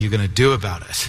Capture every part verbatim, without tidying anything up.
you going to do about it?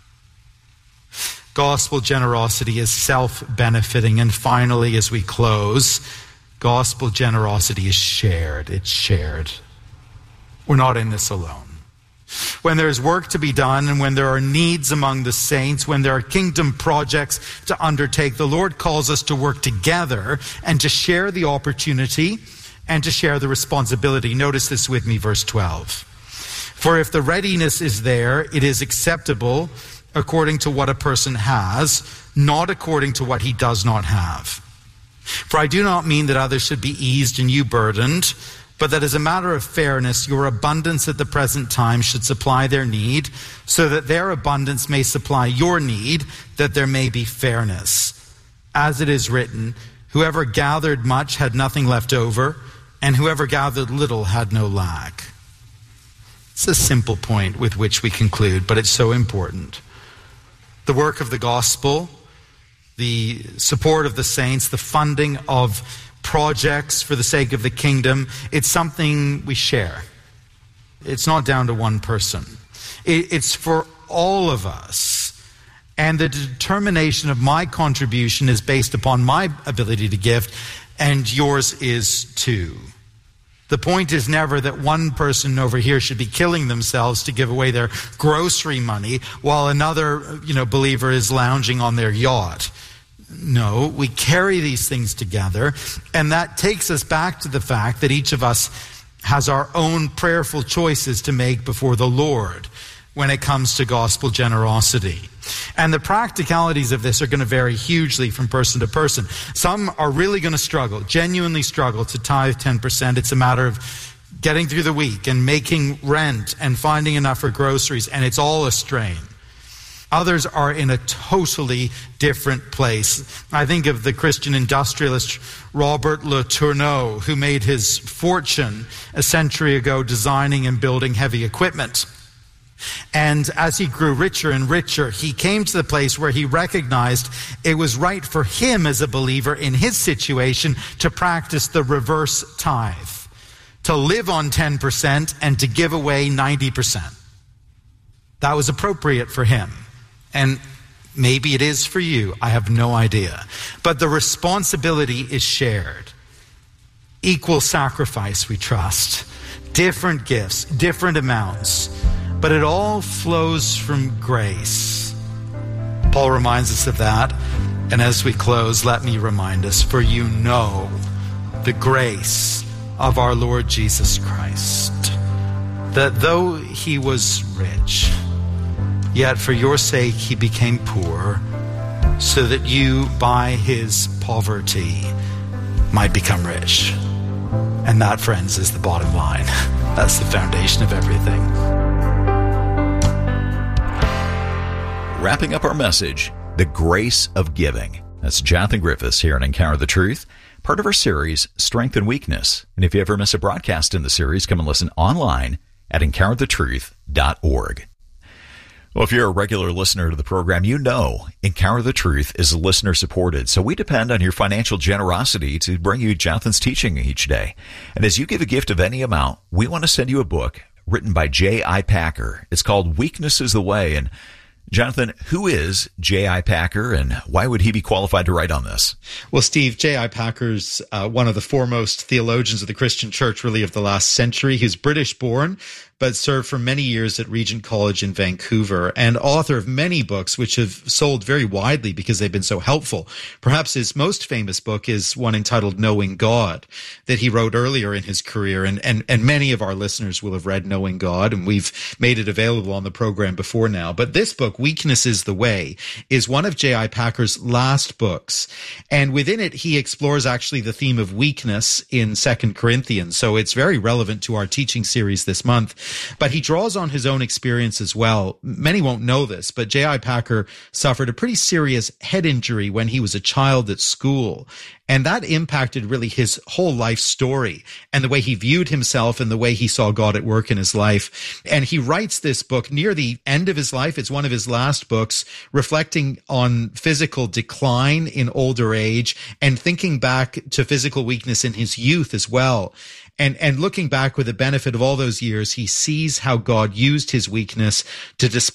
Gospel generosity is self-benefiting. And finally, as we close, gospel generosity is shared. It's shared. We're not in this alone. When there's work to be done and when there are needs among the saints, when there are kingdom projects to undertake, the Lord calls us to work together and to share the opportunity and to share the responsibility. Notice this with me, verse twelve. For if the readiness is there, it is acceptable according to what a person has, not according to what he does not have. For I do not mean that others should be eased and you burdened, but that as a matter of fairness, your abundance at the present time should supply their need, so that their abundance may supply your need, that there may be fairness. As it is written, whoever gathered much had nothing left over, and whoever gathered little had no lack. It's a simple point with which we conclude, but it's so important. The work of the gospel, the support of the saints, the funding of projects for the sake of the kingdom, it's something we share. It's not down to one person. It's for all of us. And the determination of my contribution is based upon my ability to give, and yours is too. The point is never that one person over here should be killing themselves to give away their grocery money while another, you know, believer is lounging on their yacht. No, we carry these things together, and that takes us back to the fact that each of us has our own prayerful choices to make before the Lord when it comes to gospel generosity. And the practicalities of this are going to vary hugely from person to person. Some are really going to struggle, genuinely struggle to tithe ten percent. It's a matter of getting through the week and making rent and finding enough for groceries, and it's all a strain. Others are in a totally different place. I think of the Christian industrialist Robert Le Tourneau, who made his fortune a century ago designing and building heavy equipment. And as he grew richer and richer, he came to the place where he recognized it was right for him as a believer in his situation to practice the reverse tithe, to live on ten percent and to give away ninety percent. That was appropriate for him. And maybe it is for you. I have no idea. But the responsibility is shared. Equal sacrifice, we trust. Different gifts, different amounts. But it all flows from grace. Paul reminds us of that. And as we close, let me remind us, for you know the grace of our Lord Jesus Christ, that though he was rich, yet for your sake he became poor, so that you by his poverty might become rich. And that, friends, is the bottom line. That's the foundation of everything. Wrapping up our message, The Grace of Giving. That's Jonathan Griffiths here on Encounter the Truth, part of our series, Strength and Weakness. And if you ever miss a broadcast in the series, come and listen online at encounter the truth dot org. Well, if you're a regular listener to the program, you know Encounter the Truth is listener-supported, so we depend on your financial generosity to bring you Jonathan's teaching each day. And as you give a gift of any amount, we want to send you a book written by J I. Packer. It's called Weakness is the Way. And Jonathan, who is J I. Packer, and why would he be qualified to write on this? Well, Steve, J I. Packer's uh, one of the foremost theologians of the Christian church, really, of the last century. He's British-born, but served for many years at Regent College in Vancouver, and author of many books which have sold very widely because they've been so helpful. Perhaps his most famous book is one entitled Knowing God, that he wrote earlier in his career, and, and, and many of our listeners will have read Knowing God, and we've made it available on the program before now. But this book, Weakness is the Way, is one of J I. Packer's last books, and within it he explores actually the theme of weakness in Second Corinthians, so it's very relevant to our teaching series this month. But he draws on his own experience as well. Many won't know this, but J I. Packer suffered a pretty serious head injury when he was a child at school. And that impacted really his whole life story and the way he viewed himself and the way he saw God at work in his life. And he writes this book near the end of his life. It's one of his last books, reflecting on physical decline in older age and thinking back to physical weakness in his youth as well. And, and looking back with the benefit of all those years, he sees how God used his weakness to display